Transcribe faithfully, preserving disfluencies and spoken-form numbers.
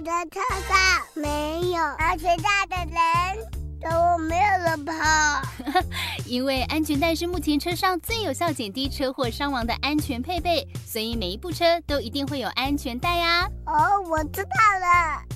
的车上没有安全带的人，但我没有人跑。 因为安全带是目前车上最有效减低车祸伤亡的安全配备，所以每一部车都一定会有安全带啊。 哦，我知道了。